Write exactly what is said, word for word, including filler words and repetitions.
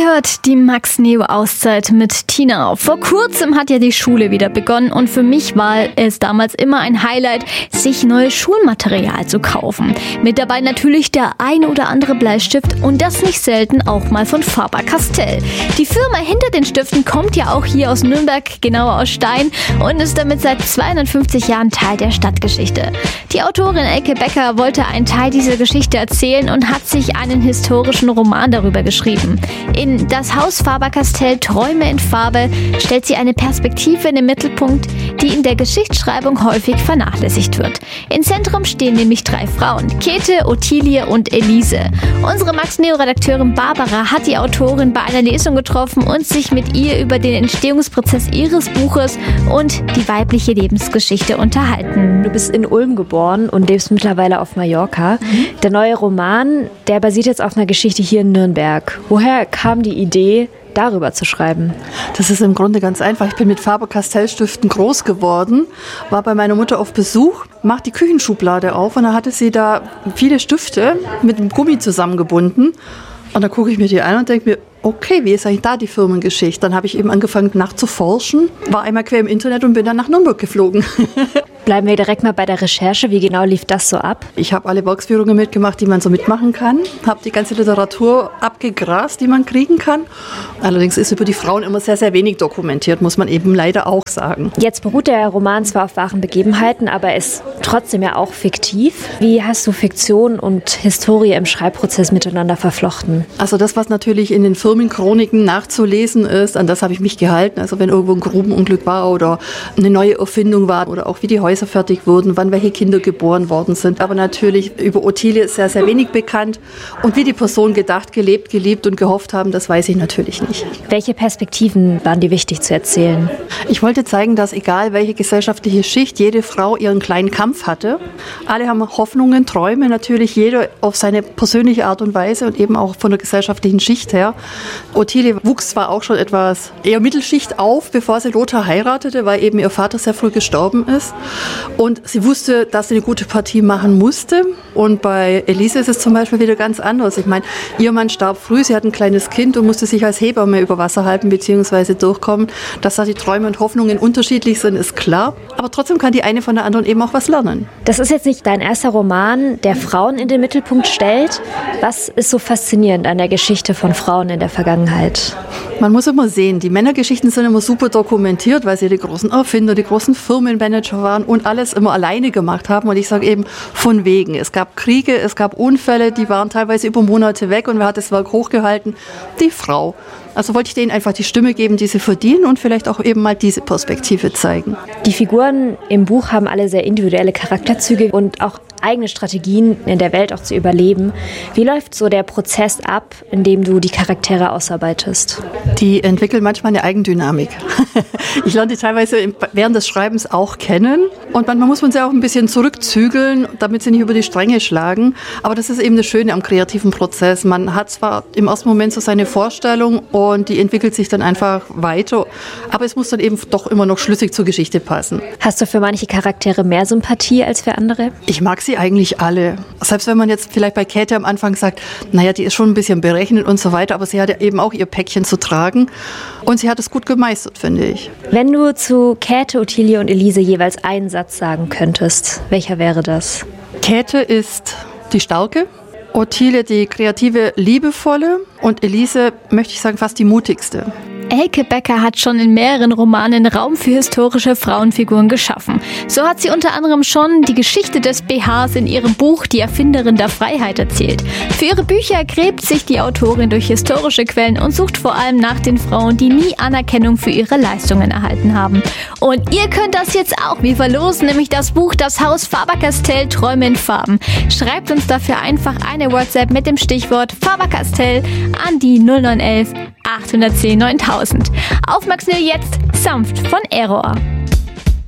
hört die Max-Neo-Auszeit mit Tina. Vor kurzem hat ja die Schule wieder begonnen und für mich war es damals immer ein Highlight, sich neues Schulmaterial zu kaufen. Mit dabei natürlich der ein oder andere Bleistift und das nicht selten auch mal von Faber-Castell. Die Firma hinter den Stiften kommt ja auch hier aus Nürnberg, genauer aus Stein, und ist damit seit zweihundertfünfzig Jahren Teil der Stadtgeschichte. Die Autorin Elke Becker wollte einen Teil dieser Geschichte erzählen und hat sich einen historischen Roman darüber geschrieben. In Das Haus Faber-Castell Träume in Farbe stellt sie eine Perspektive in den Mittelpunkt, die in der Geschichtsschreibung häufig vernachlässigt wird. Im Zentrum stehen nämlich drei Frauen: Käthe, Ottilie und Elise. Unsere Max-Neo-Redakteurin Barbara hat die Autorin bei einer Lesung getroffen und sich mit ihr über den Entstehungsprozess ihres Buches und die weibliche Lebensgeschichte unterhalten. Du bist in Ulm geboren und lebst mittlerweile auf Mallorca. Mhm. Der neue Roman, der basiert jetzt auf einer Geschichte hier in Nürnberg. Woher kam die Idee, darüber zu schreiben? Das ist im Grunde ganz einfach. Ich bin mit Faber-Castell-Stiften groß geworden, war bei meiner Mutter auf Besuch, macht die Küchenschublade auf und da hatte sie da viele Stifte mit einem Gummi zusammengebunden. Und dann gucke ich mir die an und denke mir, okay, wie ist eigentlich da die Firmengeschichte? Dann habe ich eben angefangen nachzuforschen, war einmal quer im Internet und bin dann nach Nürnberg geflogen. Bleiben wir direkt mal bei der Recherche. Wie genau lief das so ab? Ich habe alle Werksführungen mitgemacht, die man so mitmachen kann. Habe die ganze Literatur abgegrast, die man kriegen kann. Allerdings ist über die Frauen immer sehr, sehr wenig dokumentiert, muss man eben leider auch sagen. Jetzt beruht der Roman zwar auf wahren Begebenheiten, aber ist trotzdem ja auch fiktiv. Wie hast du Fiktion und Historie im Schreibprozess miteinander verflochten? Also das, was natürlich in den Firmenchroniken nachzulesen ist, an das habe ich mich gehalten. Also wenn irgendwo ein Grubenunglück war oder eine neue Erfindung war oder auch wie die Häuser fertig wurden, wann welche Kinder geboren worden sind. Aber natürlich über Ottilie ist sehr, sehr wenig bekannt. Und wie die Person gedacht, gelebt, geliebt und gehofft haben, das weiß ich natürlich nicht. Welche Perspektiven waren dir wichtig zu erzählen? Ich wollte zeigen, dass egal welche gesellschaftliche Schicht, jede Frau ihren kleinen Kampf hatte. Alle haben Hoffnungen, Träume, natürlich jeder auf seine persönliche Art und Weise und eben auch von der gesellschaftlichen Schicht her. Ottilie wuchs zwar auch schon etwas eher Mittelschicht auf, bevor sie Lothar heiratete, weil eben ihr Vater sehr früh gestorben ist. Und sie wusste, dass sie eine gute Partie machen musste. Und bei Elise ist es zum Beispiel wieder ganz anders. Ich meine, ihr Mann starb früh, sie hat ein kleines Kind und musste sich als Hebamme über Wasser halten bzw. durchkommen. Dass da die Träume und Hoffnungen unterschiedlich sind, ist klar. Aber trotzdem kann die eine von der anderen eben auch was lernen. Das ist jetzt nicht dein erster Roman, der Frauen in den Mittelpunkt stellt. Was ist so faszinierend an der Geschichte von Frauen in der Vergangenheit? Man muss immer sehen, die Männergeschichten sind immer super dokumentiert, weil sie die großen Erfinder, die großen Firmenmanager waren und alles immer alleine gemacht haben. Und ich sage eben von wegen. Es gab Kriege, es gab Unfälle, die waren teilweise über Monate weg und wer hat das Werk hochgehalten? Die Frau. Also wollte ich denen einfach die Stimme geben, die sie verdienen und vielleicht auch eben mal diese Perspektive zeigen. Die Figuren im Buch haben alle sehr individuelle Charakterzüge und auch eigene Strategien in der Welt auch zu überleben. Wie läuft so der Prozess ab, in dem du die Charaktere ausarbeitest? Die entwickeln manchmal eine Eigendynamik. Ich lerne die teilweise während des Schreibens auch kennen und manchmal muss man sie auch ein bisschen zurückzügeln, damit sie nicht über die Stränge schlagen. Aber das ist eben das Schöne am kreativen Prozess. Man hat zwar im ersten Moment so seine Vorstellung und die entwickelt sich dann einfach weiter, aber es muss dann eben doch immer noch schlüssig zur Geschichte passen. Hast du für manche Charaktere mehr Sympathie als für andere? Ich mag sie eigentlich alle. Selbst wenn man jetzt vielleicht bei Käthe am Anfang sagt, naja, die ist schon ein bisschen berechnet und so weiter, aber sie hat ja eben auch ihr Päckchen zu tragen und sie hat es gut gemeistert, finde ich. Wenn du zu Käthe, Ottilie und Elise jeweils einen Satz sagen könntest, welcher wäre das? Käthe ist die Starke, Ottilie die kreative, liebevolle und Elise, möchte ich sagen, fast die mutigste. Elke Becker hat schon in mehreren Romanen Raum für historische Frauenfiguren geschaffen. So hat sie unter anderem schon die Geschichte des B Hs in ihrem Buch Die Erfinderin der Freiheit erzählt. Für ihre Bücher gräbt sich die Autorin durch historische Quellen und sucht vor allem nach den Frauen, die nie Anerkennung für ihre Leistungen erhalten haben. Und ihr könnt das jetzt auch. Wir verlosen nämlich das Buch Das Haus Faber-Castell Träume in Farben. Schreibt uns dafür einfach eine WhatsApp mit dem Stichwort Faber-Castell an die null neun eins eins acht eins null neuntausend. Auf Max Neo jetzt sanft von Error.